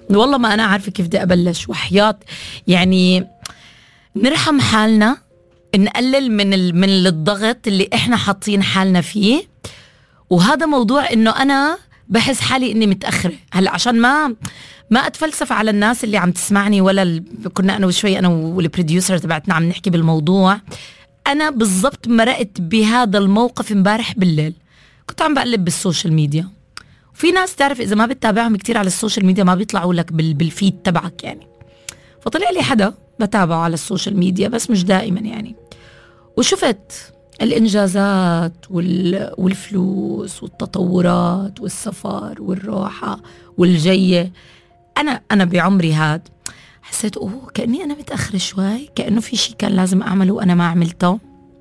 والله ما أنا عارفة كيف بدي أبلش وحياة. يعني نرحم حالنا، نقلل من الضغط اللي إحنا حاطين حالنا فيه. وهذا موضوع إنه أنا بحس حالي إني متأخرة هلا، عشان ما أتفلسف على الناس اللي عم تسمعني، ولا كنا أنا وشوي أنا والبروديوسر تبعتنا عم نحكي بالموضوع. أنا بالضبط مرقت بهذا الموقف امبارح بالليل. كنت عم بقلب بالسوشيال ميديا، وفي ناس تعرف إذا ما بتتابعهم كتير على السوشيال ميديا ما بيطلعوا لك بالفيد تبعك يعني. فطلع لي حدا بتابعه على السوشيال ميديا بس مش دائما يعني، وشفت الإنجازات والفلوس والتطورات والسفر والراحة والجية. أنا بعمري هاد حسيت كأني أنا متأخرة شوي، كأنه في شيء كان لازم أعمله وأنا ما عملته.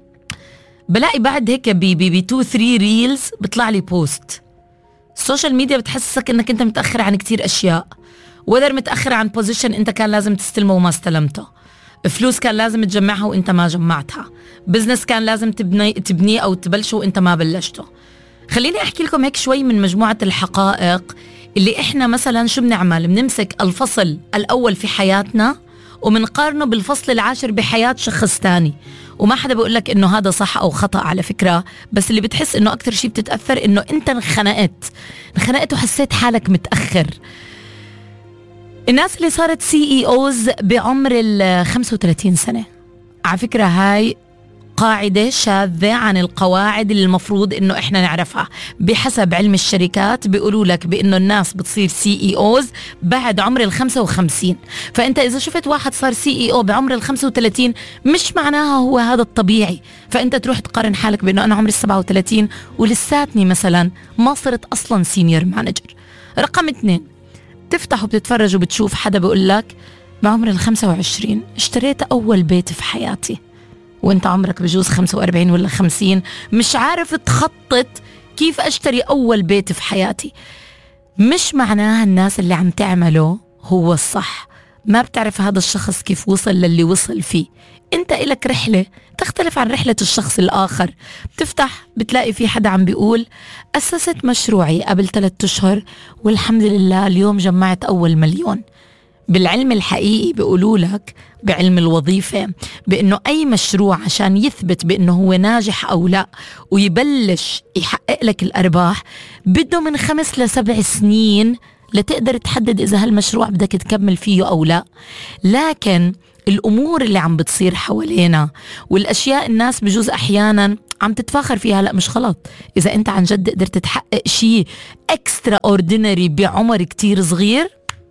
بلاقي بعد هيك ب 2-3 ريلز بطلع لي بوست. السوشيال ميديا بتحسسك إنك أنت متأخر عن كتير أشياء، وذر متأخر عن بوزيشن أنت كان لازم تستلمه وما استلمته، فلوس كان لازم تجمعها وانت ما جمعتها، بزنس كان لازم تبنيه او تبلشه وانت ما بلشته. خليني احكي لكم هيك شوي من مجموعة الحقائق اللي احنا مثلا شو بنعمل. بنمسك الفصل الاول في حياتنا ومنقارنه بالفصل العاشر بحياة شخص تاني، وما حدا بيقول لك انه هذا صح او خطأ على فكرة، بس اللي بتحس انه اكتر شيء بتتأثر انه انت انخنقت وحسيت حالك متأخر. الناس اللي صارت CEOs بعمر 35 سنة، على فكرة هاي قاعدة شاذة عن القواعد اللي المفروض انه احنا نعرفها. بحسب علم الشركات بيقولوا لك بانه الناس بتصير CEOs بعد عمر 55. فانت اذا شفت واحد صار CEO بعمر 35 مش معناها هو هذا الطبيعي، فانت تروح تقارن حالك بانه انا عمري 37 ولساتني مثلا ما صرت اصلا سينيور مانجر. رقم 2، تفتح وبتتفرج وبتشوف حدا بيقول لك بعمر 25 اشتريت أول بيت في حياتي، وانت عمرك بجوز 45 ولا 50 مش عارف تخطط كيف اشتري أول بيت في حياتي. مش معناها الناس اللي عم تعمله هو الصح، ما بتعرف هذا الشخص كيف وصل للي وصل فيه. انت إلك رحلة تختلف عن رحلة الشخص الآخر. بتفتح بتلاقي في حدا عم بيقول أسست مشروعي قبل 3 أشهر والحمد لله اليوم جمعت أول مليون. بالعلم الحقيقي بيقولوا لك بعلم الوظيفة بأنه أي مشروع عشان يثبت بأنه هو ناجح أو لا ويبلش يحقق لك الأرباح بده من 5 ل7 سنين لتقدر تحدد إذا هالمشروع بدك تكمل فيه أو لا. لكن الأمور اللي عم بتصير حوالينا والأشياء الناس بجوز أحيانا عم تتفاخر فيها، لا مش غلط. إذا أنت عن جد قدرت تحقق شيء اكسترا اوردينري بعمر كتير صغير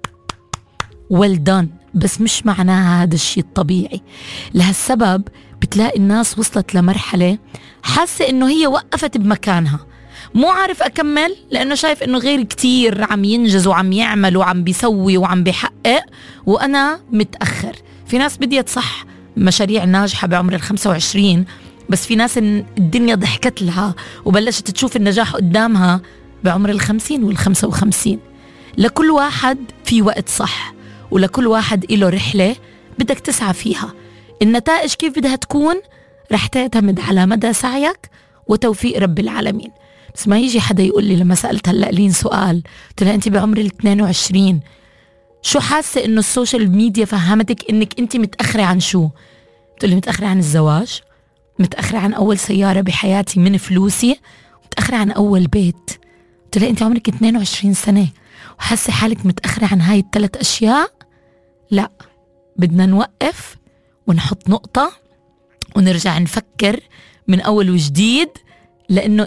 well done، بس مش معناها هذا الشيء الطبيعي. لهالسبب بتلاقي الناس وصلت لمرحلة حاسة إنه هي وقفت بمكانها، مو عارف أكمل لأنه شايف إنه غير كتير عم ينجز وعم يعمل وعم بيسوي وعم بيحقق وأنا متأخر. في ناس بديت صح مشاريع ناجحة بعمر 25، بس في ناس الدنيا ضحكت لها وبلشت تشوف النجاح قدامها بعمر 50 وال55. لكل واحد في وقت صح، ولكل واحد إله رحلة بدك تسعى فيها. النتائج كيف بدها تكون رح تعتمد على مدى سعيك وتوفيق رب العالمين. بس ما يجي حدا يقول لي لما سألت هلأ لين سؤال قلت لها أنت بعمر 22 شو حاسة إنه السوشيال ميديا فهمتك إنك أنت متأخرة عن شو؟ تقول لي متأخرة عن الزواج، متأخرة عن أول سيارة بحياتي من فلوسي، متأخرة عن أول بيت. قلت لها أنت عمرك 22 سنة وحاسة حالك متأخرة عن هاي ال3 أشياء؟ لا، بدنا نوقف ونحط نقطة ونرجع نفكر من أول وجديد، لأنه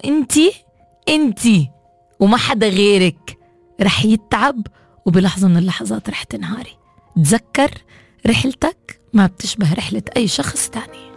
أنتي وما حدا غيرك رح يتعب وبلحظة من اللحظات رح تنهاري. تذكر رحلتك ما بتشبه رحلة أي شخص تاني.